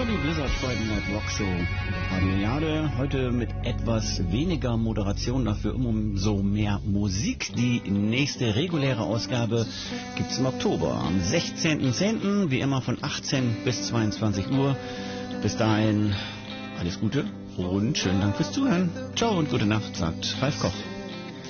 Die Blizzard Friday Night Rock Show. Radio Jade, heute mit etwas weniger Moderation, dafür umso mehr Musik. Die nächste reguläre Ausgabe gibt's im Oktober, am 16.10., wie immer von 18 bis 22 Uhr. Bis dahin alles Gute und schönen Dank fürs Zuhören. Ciao und gute Nacht, sagt Ralf Koch.